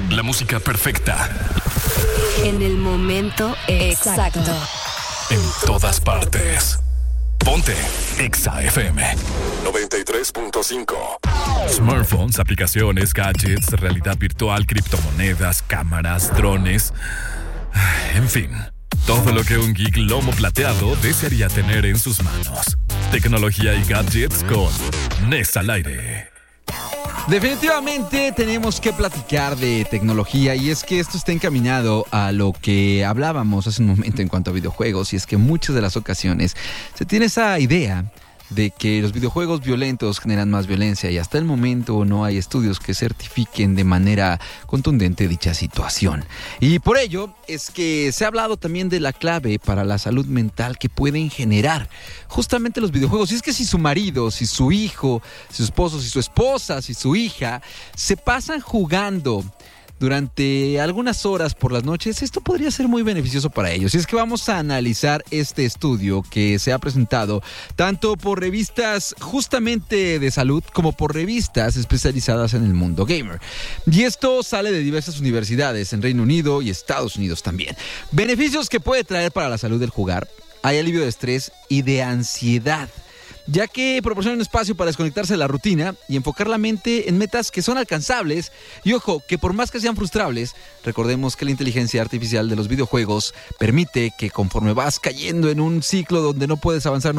La música perfecta. En el momento exacto. En todas partes. Ponte Exa FM 93.5. Smartphones, aplicaciones, gadgets, realidad virtual, criptomonedas, cámaras, drones. En fin, todo lo que un geek lomo plateado desearía tener en sus manos. Tecnología y gadgets con Nes al aire. Definitivamente tenemos que platicar de tecnología, y es que esto está encaminado a lo que hablábamos hace un momento en cuanto a videojuegos, y es que en muchas de las ocasiones se tiene esa idea de que los videojuegos violentos generan más violencia, y hasta el momento no hay estudios que certifiquen de manera contundente dicha situación. Y por ello es que se ha hablado también de la clave para la salud mental que pueden generar justamente los videojuegos. Y es que si su marido, si su hijo, si su esposo, si su esposa, si su hija se pasan jugando durante algunas horas por las noches, esto podría ser muy beneficioso para ellos. Y es que vamos a analizar este estudio que se ha presentado tanto por revistas justamente de salud como por revistas especializadas en el mundo gamer. Y esto sale de diversas universidades en Reino Unido y Estados Unidos también. Beneficios que puede traer para la salud del jugar: hay alivio de estrés y de ansiedad, ya que proporciona un espacio para desconectarse de la rutina y enfocar la mente en metas que son alcanzables. Y ojo, que por más que sean frustrables, recordemos que la inteligencia artificial de los videojuegos permite que conforme vas cayendo en un ciclo donde no puedes avanzar,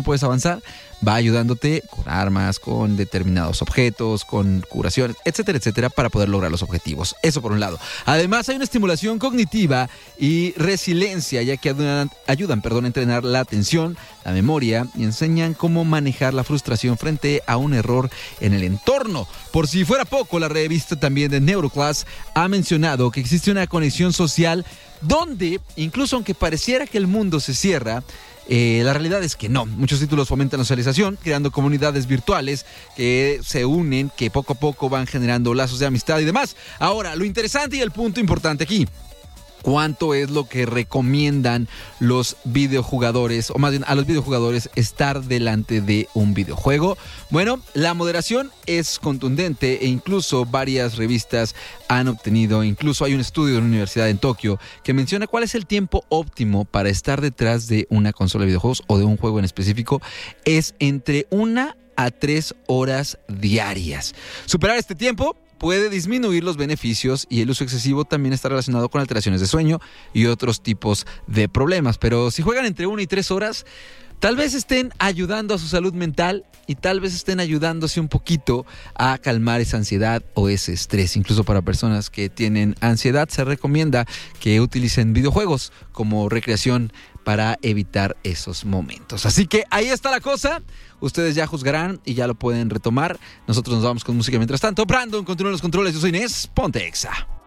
va ayudándote con armas, con determinados objetos, con curaciones, etcétera, etcétera, para poder lograr los objetivos. Eso por un lado. Además, hay una estimulación cognitiva y resiliencia, ya que ayudan a entrenar la atención, la memoria, y enseñan cómo manejar la frustración frente a un error en el entorno. Por si fuera poco, la revista también de Neuroclass ha mencionado que existe una conexión social donde, incluso aunque pareciera que el mundo se cierra, la realidad es que no. Muchos títulos fomentan la socialización, creando comunidades virtuales que se unen, que poco a poco van generando lazos de amistad y demás. Ahora, lo interesante y el punto importante aquí: ¿cuánto es lo que recomiendan los videojugadores, o más bien a los videojugadores, estar delante de un videojuego? Bueno, la moderación es contundente, e incluso varias revistas han obtenido, incluso hay un estudio de una universidad en Tokio que menciona cuál es el tiempo óptimo para estar detrás de una consola de videojuegos o de un juego en específico. Es entre 1 a 3 horas diarias. Superar este tiempo puede disminuir los beneficios, y el uso excesivo también está relacionado con alteraciones de sueño y otros tipos de problemas. Pero si juegan entre 1 y 3 horas, tal vez estén ayudando a su salud mental, y tal vez estén ayudándose un poquito a calmar esa ansiedad o ese estrés. Incluso para personas que tienen ansiedad, se recomienda que utilicen videojuegos como recreación para evitar esos momentos. Así que ahí está la cosa. Ustedes ya juzgarán y ya lo pueden retomar. Nosotros nos vamos con música mientras tanto. Brandon continúa en los controles. Yo soy Nes. Ponte Exa.